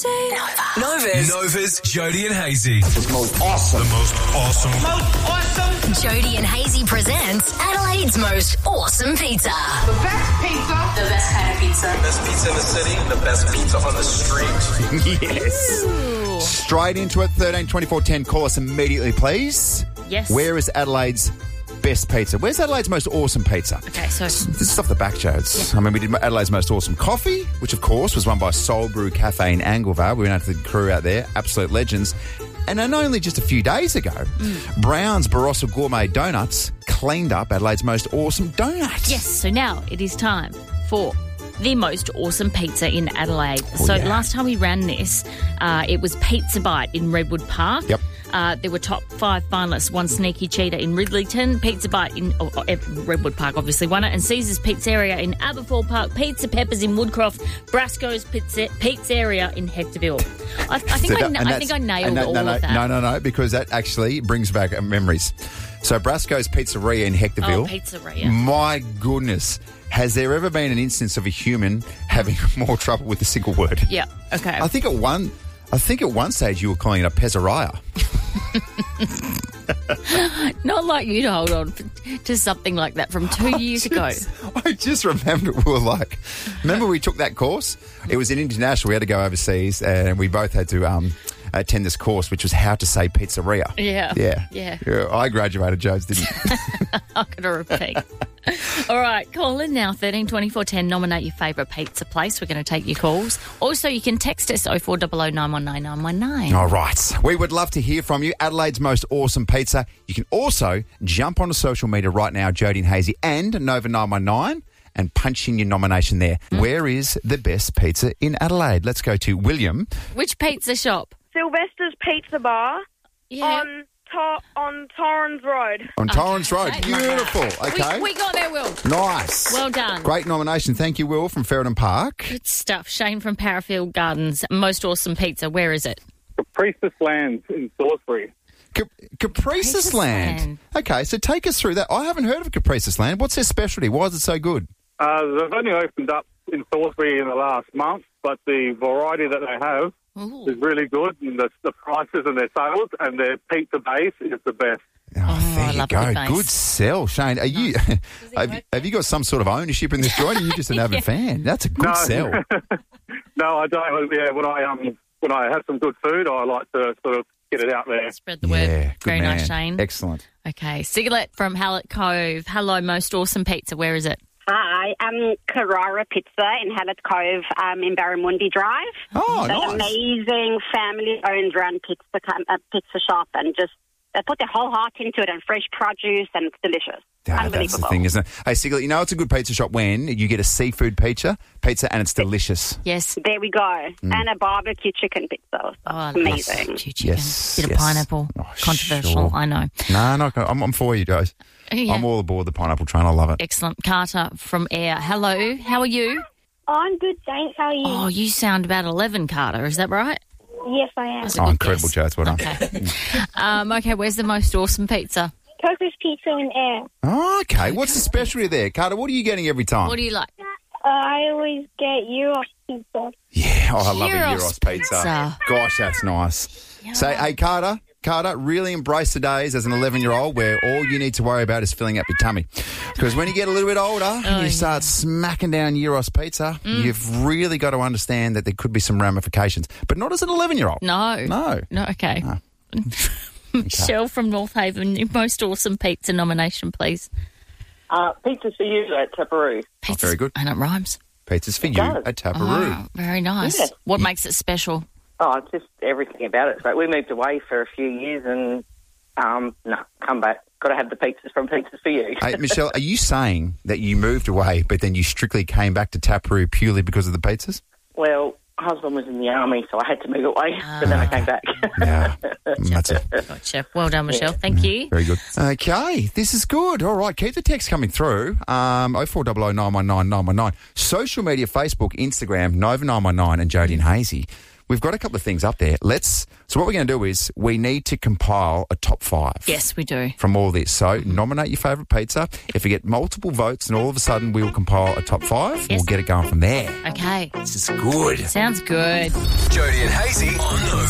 Hazy. Nova's Jody and Hazy. The most awesome. Jody and Hazy presents Adelaide's most awesome pizza. The best pizza. The best kind of pizza. Best pizza in the city, the best pizza on the street. Yes. Straight into it, 13 24 10. Call us immediately, please. Yes. Where is Adelaide's best pizza? Where's Adelaide's most awesome pizza? Okay, so This is off the back, Jodes. I mean, we did Adelaide's most awesome coffee, which, of course, was won by Soul Brew Cafe in Anglevale. We went out to the crew out there, absolute legends. And then only just a few days ago, Brown's Barossa Gourmet Donuts cleaned up Adelaide's most awesome donut. yes, so now it is time for the most awesome pizza in Adelaide. yeah. Last time we ran this, it was Pizza Bite in Redwood Park. Yep. There were top 5 finalists. One Sneaky Cheetah in Ridleyton, Pizza Bite in Redwood Park obviously won it, and Caesar's Pizzeria in Aberfoyle Park, Pizza Peppers in Woodcroft, Brasco's Pizzeria in Hectorville. I think I nailed all of that. No, because that actually brings back memories. So Brasco's Pizzeria in Hectorville. Oh, Pizzeria. My goodness. Has there ever been an instance of a human having more trouble with a single word? Yeah, okay. I think at one stage you were calling it a pizzeria. Not like you to hold on to something like that from 2 years ago. I just remember remember we took that course? It was in international. We had to go overseas and we both had to attend this course, which was how to say pizzeria. Yeah. I graduated, Jodes didn't. I'm going to repeat. All right, call in now, 13 24 10. Nominate your favourite pizza place. We're going to take your calls. Also, you can text us 0400 919 919. All right. We would love to hear from you. Adelaide's most awesome pizza. You can also jump onto social media right now, Jody and Hazy and Nova 919, and punch in your nomination there. Where is the best pizza in Adelaide? Let's go to William. Which pizza shop? Sylvester's Pizza Bar Yeah. on Torrens Road. On Torrens Road. Okay. Beautiful. Okay. We got there, Will. Nice. Well done. Great nomination. Thank you, Will, from Ferryden Park. Good stuff. Shane from Parafield Gardens. Most awesome pizza. Where is it? Caprices Lands in Salisbury. Caprices Land. Okay, so take us through that. I haven't heard of Caprices Land. What's their specialty? Why is it so good? They've only opened up in Salisbury in the last month, but the variety that they have is really good, and the prices and their sales and their pizza base is the best. Oh, there I you love go. the base. Good sell, Shane. Are you? have you got some sort of ownership in this joint? Or are you just an avid fan? That's a good sell. No, I don't. Yeah, when I have some good food, I like to sort of get it out there. Spread the word. Yeah, good Very man. nice, Shane. Excellent. Okay. Siglet from Hallett Cove. Hello, most awesome pizza. Where is it? Hi, Carrara Pizza in Hallett Cove in Barramundi Drive. Oh, They're nice. amazing family-owned run pizza shop, and just they put their whole heart into it, and fresh produce, and it's delicious. That's Unbelievable. the thing, isn't it? Hey, Siglet, you know it's a good pizza shop when you get a seafood pizza and it's delicious. Yes. There we go. And a barbecue chicken pizza. Amazing. Barbecue chicken. Yes, Bit of yes. pineapple. Oh, Controversial, sure. I know. No, I'm for you guys. Yeah. I'm all aboard the pineapple train. I love it. Excellent. Carter from Ayr. Hello, how are you? I'm good, thanks. How are you? Oh, you sound about 11, Carter. Is that right? Yes, I am. That's a Oh, good incredible, guess. Jodes. Well done. Okay, where's the most awesome pizza? Coco's Pizza in Air. Oh, okay. What's the specialty there? Carter, what are you getting every time? What do you like? I always get Euros Pizza. Yeah, I love a Gyros Euros pizza. pizza. Gosh, that's nice. So, hey, Carter, really embrace the days as an 11-year-old where all you need to worry about is filling up your tummy. Because when you get a little bit older and you start smacking down Euros pizza, you've really got to understand that there could be some ramifications. But not as an 11-year-old. No, okay. No. Michelle from North Haven, your most awesome pizza nomination, please. Pizza's for you at Taparoo. Oh, very good. And it rhymes. Pizza's for you does. at Taparoo. Oh, very nice. Yeah. What makes it special? Oh, it's just everything about it. But we moved away for a few years and, come back. Got to have the pizzas from Pizzas for You. Hey, Michelle, are you saying that you moved away but then you strictly came back to Taparoo purely because of the pizzas? Well, husband was in the army, so I had to move away, but then I came back. Yeah, that's it. Gotcha. Well done, Michelle. Thank you. Very good. Okay, this is good. All right, keep the text coming through. 0400 919 919. Social media, Facebook, Instagram, Nova 919 and Jody and Hazy. we've got a couple of things up there. So what we're going to do is we need to compile a top 5. Yes, we do. From all this. So nominate your favourite pizza. If we get multiple votes and all of a sudden we will compile a top 5, we'll get it going from there. Okay. This is good. Sounds good. Jody and Hazy on Nova.